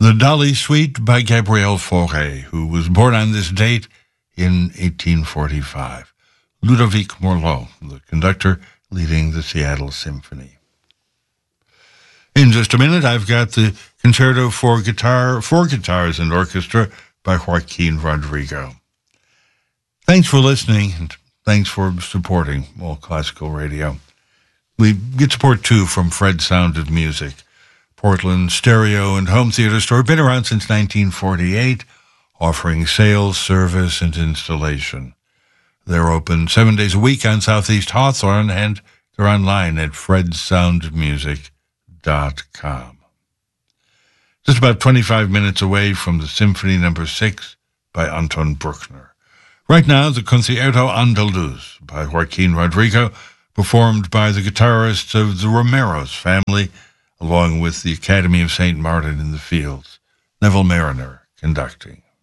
The Dolly Suite by Gabriel Fauré, who was born on this date in 1845. Ludovic Morlot, the conductor, leading the Seattle Symphony. In just a minute, I've got the Concerto for Guitars and Orchestra by Joaquin Rodrigo. Thanks for listening, and thanks for supporting All Classical Radio. We get support, too, from Fred Sound of Music, Portland stereo and home theater store. Been around since 1948, offering sales, service, and installation. They're open 7 days a week on Southeast Hawthorne, and they're online at fredsoundmusic.com. Just about 25 minutes away from the Symphony No. 6 by Anton Bruckner. Right now, the Concierto Andaluz by Joaquin Rodrigo, performed by the guitarists of the Romero's family, along with the Academy of St. Martin in the Fields. Neville Mariner conducting.